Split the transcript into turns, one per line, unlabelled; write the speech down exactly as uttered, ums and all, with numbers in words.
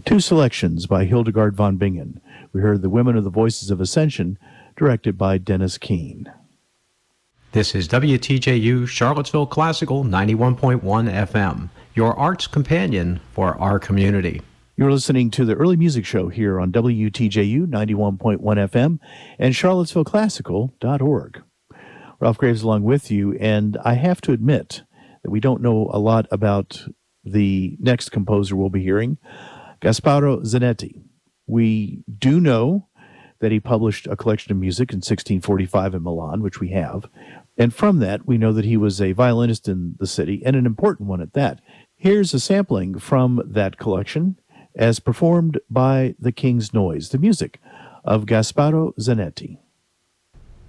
Two selections by Hildegard von Bingen. We heard The Women of the Voices of Ascension, directed by Dennis Keene.
This is W T J U Charlottesville Classical ninety-one point one F M, your arts companion for our community.
You're listening to the Early Music Show here on W T J U ninety-one point one F M and charlottesville classical dot org. Ralph Graves along with you, and I have to admit that we don't know a lot about the next composer we'll be hearing, Gasparo Zanetti. We do know that he published a collection of music in sixteen forty-five in Milan, which we have, and from that we know that he was a violinist in the city, and an important one at that. Here's a sampling from that collection as performed by the King's Noise, the music of Gasparo Zanetti.